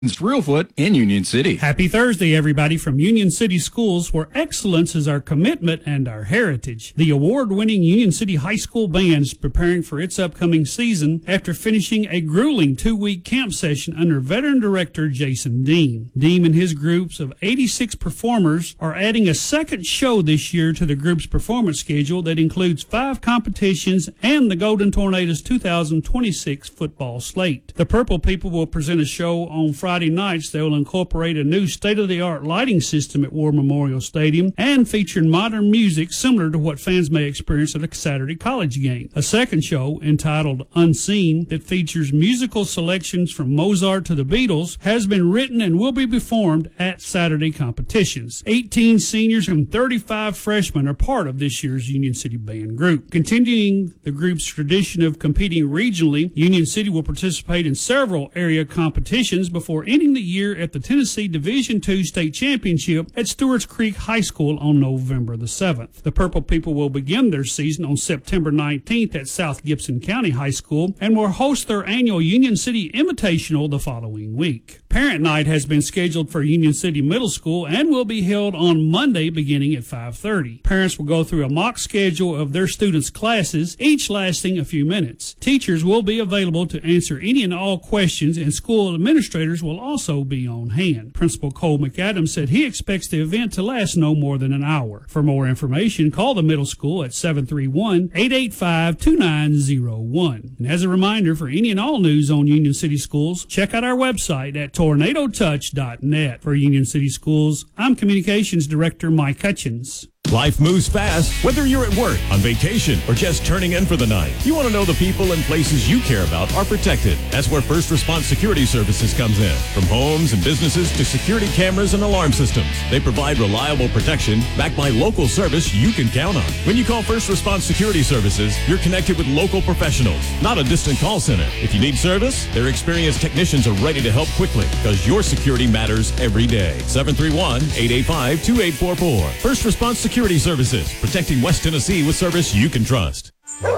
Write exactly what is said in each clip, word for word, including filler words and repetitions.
It's Reelfoot in Union City. Happy Thursday, everybody, from Union City Schools, where excellence is our commitment and our heritage. The award-winning Union City High School Band is preparing for its upcoming season after finishing a grueling two-week camp session under veteran director Jason Dean. Dean and his groups of eighty-six performers are adding a second show this year to the group's performance schedule that includes five competitions and the Golden Tornadoes two thousand twenty-six football slate. The Purple People will present a show on Friday Friday nights. They will incorporate a new state-of-the-art lighting system at War Memorial Stadium and feature modern music similar to what fans may experience at a Saturday college game. A second show, entitled Unseen, that features musical selections from Mozart to the Beatles, has been written and will be performed at Saturday competitions. eighteen seniors and thirty-five freshmen are part of this year's Union City Band group. Continuing the group's tradition of competing regionally, Union City will participate in several area competitions before ending the year at the Tennessee Division two State Championship at Stewart's Creek High School on November the seventh. The Purple People will begin their season on September nineteenth at South Gibson County High School and will host their annual Union City Invitational the following week. Parent Night has been scheduled for Union City Middle School and will be held on Monday beginning at five thirty. Parents will go through a mock schedule of their students' classes, each lasting a few minutes. Teachers will be available to answer any and all questions, and school administrators will also be on hand. Principal Cole McAdams said he expects the event to last no more than an hour. For more information, call the middle school at seven three one, eight eight five, two nine zero one. And as a reminder, for any and all news on Union City Schools, check out our website at tornado touch dot net. For Union City Schools, I'm Communications Director Mike Hutchins. Life moves fast, whether you're at work, on vacation, or just turning in for the night. You want to know the people and places you care about are protected. That's where First Response Security Services comes in. From homes and businesses to security cameras and alarm systems, they provide reliable protection backed by local service you can count on. When you call First Response Security Services, you're connected with local professionals, not a distant call center. If you need service, their experienced technicians are ready to help quickly because your security matters every day. seven three one, eight eight five, two eight four four. First Response Security Services, protecting West Tennessee with service you can trust.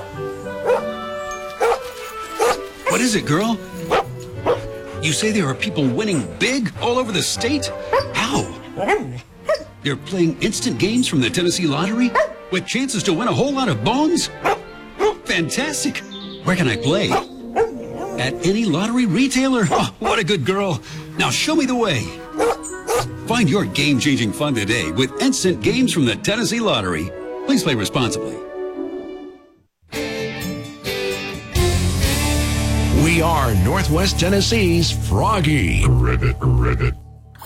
What is it, girl? You say there are people winning big all over the state? How? They're playing instant games from the Tennessee Lottery with chances to win a whole lot of bones? Fantastic! Where can I play? At any lottery retailer? Oh, what a good girl. Now show me the way. Find your game-changing fun today with instant games from the Tennessee Lottery. Please play responsibly. We are Northwest Tennessee's Froggy. Ribbit, ribbit.